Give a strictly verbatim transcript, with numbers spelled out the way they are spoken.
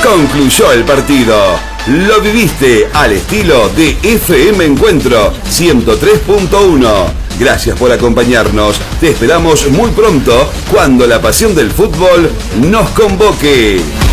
Concluyó el partido. Lo viviste al estilo de F M Encuentro ciento tres punto uno. Gracias por acompañarnos. Te esperamos muy pronto cuando la pasión del fútbol nos convoque.